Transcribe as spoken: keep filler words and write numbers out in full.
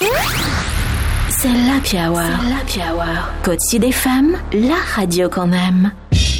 C'est l'Happy Hour. C'est l'Happy Hour. Côte Sud F M, la radio qu'on aime.